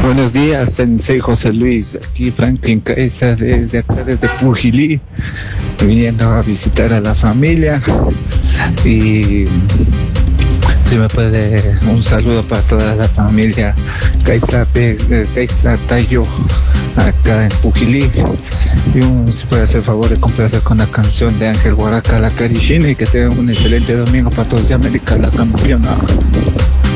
Buenos días, Sensei José Luis. Aquí Franklin Caesa desde acá, desde Pujilí, viniendo a visitar a la familia. Y si me puede, un saludo para toda la familia Caesa Tayo, acá en Pujilí. Y si puede hacer favor de complacer con la canción de Ángel Guaraca, la Carishina, y que tengan un excelente domingo para todos de América, la campeona.